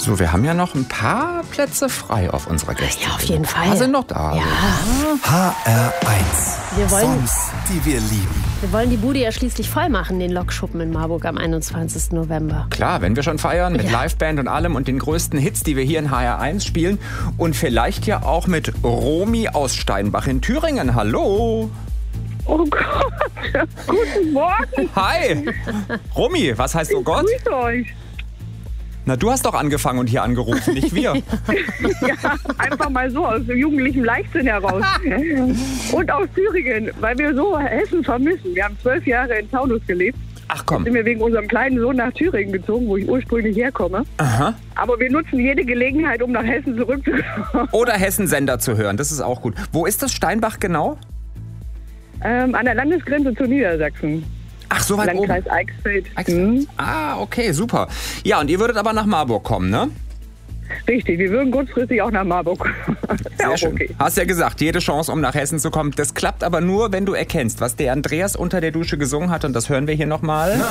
So, wir haben ja noch ein paar Plätze frei auf unserer Gäste. Ja, auf jeden Fall. Wir sind noch da. Ja. HR1. Songs, die wir lieben. Wir wollen die Bude ja schließlich voll machen, den Lokschuppen in Marburg am 21. November. Klar, wenn wir schon feiern mit Liveband und allem und den größten Hits, die wir hier in HR1 spielen. Und vielleicht ja auch mit Romy aus Steinbach in Thüringen. Hallo. Oh Gott, guten Morgen. Hi. Romy, was heißt oh Gott? Grüß euch. Na, du hast doch angefangen und hier angerufen, nicht wir. Ja, einfach mal so aus jugendlichem Leichtsinn heraus. Und aus Thüringen, weil wir so Hessen vermissen. Wir haben 12 Jahre in Taunus gelebt. Ach komm. Sind wir wegen unserem kleinen Sohn nach Thüringen gezogen, wo ich ursprünglich herkomme. Aha. Aber wir nutzen jede Gelegenheit, um nach Hessen zurückzukommen. Oder Hessen-Sender zu hören, das ist auch gut. Wo ist das Steinbach genau? An der Landesgrenze zu Niedersachsen. Ach, so weit Landkreis oben. Eichsfeld. Eichsfeld. Ah, okay, super. Ja, und ihr würdet aber nach Marburg kommen, ne? Richtig, wir würden kurzfristig auch nach Marburg kommen. Sehr auch schön. okay. Hast ja gesagt, jede Chance, um nach Hessen zu kommen. Das klappt aber nur, wenn du erkennst, was der Andreas unter der Dusche gesungen hat. Und das hören wir hier nochmal.